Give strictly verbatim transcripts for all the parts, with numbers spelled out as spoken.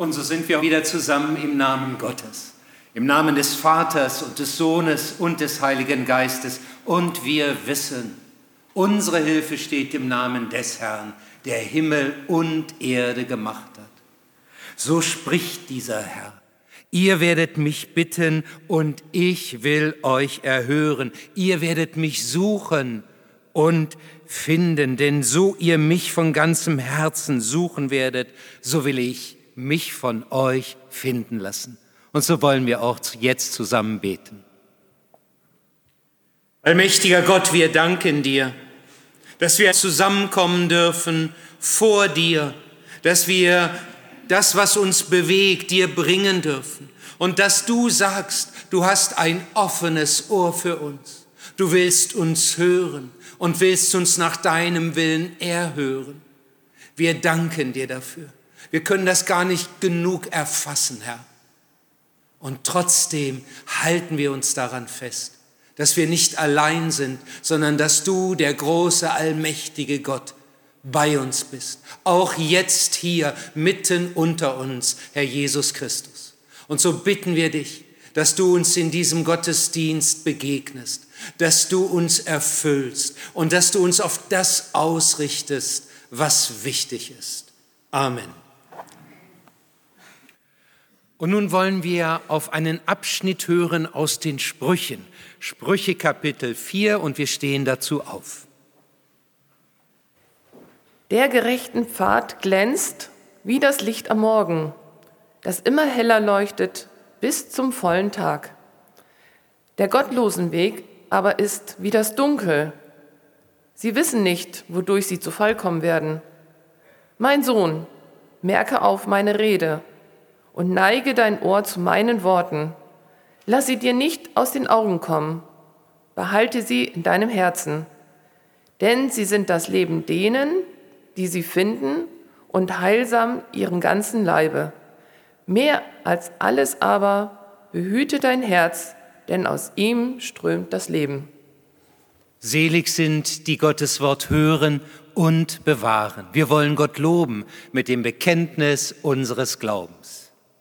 Und so sind wir wieder zusammen im Namen Gottes, im Namen des Vaters und des Sohnes und des Heiligen Geistes. Und wir wissen, unsere Hilfe steht im Namen des Herrn, der Himmel und Erde gemacht hat. So spricht dieser Herr: Ihr werdet mich bitten und ich will euch erhören. Ihr werdet mich suchen und finden, denn so ihr mich von ganzem Herzen suchen werdet, so will ich mich von euch finden lassen. Und so wollen wir auch jetzt zusammen beten. Allmächtiger Gott, wir danken dir, dass wir zusammenkommen dürfen vor dir, dass wir das, was uns bewegt, dir bringen dürfen und dass du sagst, du hast ein offenes Ohr für uns. Du willst uns hören und willst uns nach deinem Willen erhören. Wir danken dir dafür. Wir können das gar nicht genug erfassen, Herr. Und trotzdem halten wir uns daran fest, dass wir nicht allein sind, sondern dass du, der große, allmächtige Gott, bei uns bist. Auch jetzt hier, mitten unter uns, Herr Jesus Christus. Und so bitten wir dich, dass du uns in diesem Gottesdienst begegnest, dass du uns erfüllst und dass du uns auf das ausrichtest, was wichtig ist. Amen. Und nun wollen wir auf einen Abschnitt hören aus den Sprüchen. Sprüche Kapitel vier, und wir stehen dazu auf. Der gerechten Pfad glänzt wie das Licht am Morgen, das immer heller leuchtet bis zum vollen Tag. Der gottlosen Weg aber ist wie das Dunkel. Sie wissen nicht, wodurch sie zu Fall kommen werden. Mein Sohn, merke auf meine Rede und neige dein Ohr zu meinen Worten. Lass sie dir nicht aus den Augen kommen. Behalte sie in deinem Herzen. Denn sie sind das Leben denen, die sie finden, und heilsam ihrem ganzen Leibe. Mehr als alles aber behüte dein Herz, denn aus ihm strömt das Leben. Selig sind, die Gottes Wort hören und bewahren. Wir wollen Gott loben mit dem Bekenntnis unseres Glaubens.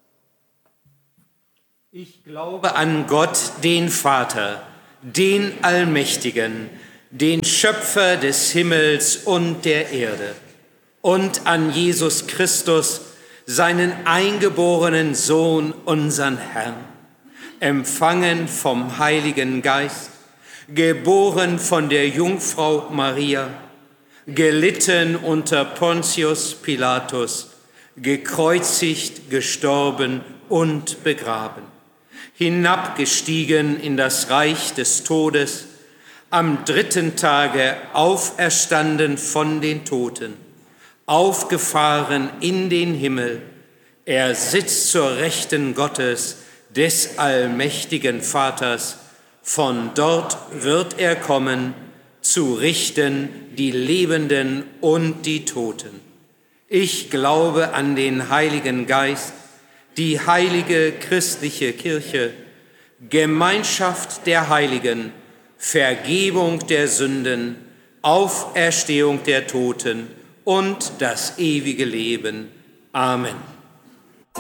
Ich glaube an Gott, den Vater, den Allmächtigen, den Schöpfer des Himmels und der Erde, und an Jesus Christus, seinen eingeborenen Sohn, unseren Herrn, empfangen vom Heiligen Geist, geboren von der Jungfrau Maria, gelitten unter Pontius Pilatus, gekreuzigt, gestorben und begraben, hinabgestiegen in das Reich des Todes, am dritten Tage auferstanden von den Toten, aufgefahren in den Himmel. Er sitzt zur Rechten Gottes, des allmächtigen Vaters. Von dort wird er kommen, zu richten die Lebenden und die Toten. Ich glaube an den Heiligen Geist, die heilige christliche Kirche, Gemeinschaft der Heiligen, Vergebung der Sünden, Auferstehung der Toten und das ewige Leben. Amen.